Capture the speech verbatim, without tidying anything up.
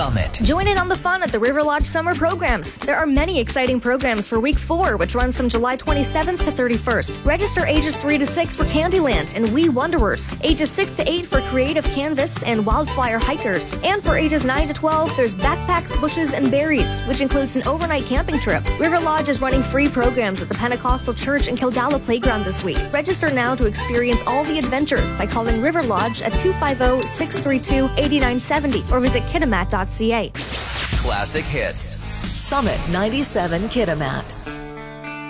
Summit. Join in on the fun at the River Lodge summer programs. There are many exciting programs for week four, which runs from July twenty-seventh to thirty-first. Register ages three to six for Candyland and We Wanderers, ages six to eight for Creative Canvas and Wildfire Hikers. And for ages nine to twelve, there's Backpacks, Bushes, and Berries, which includes an overnight camping trip. River Lodge is running free programs at the Pentecostal Church and Kildala Playground this week. Register now to experience all the adventures by calling River Lodge at two five zero, six three two, eight nine seven zero or visit kitimat dot c a. Classic hits. Summit ninety-seven Kitimat.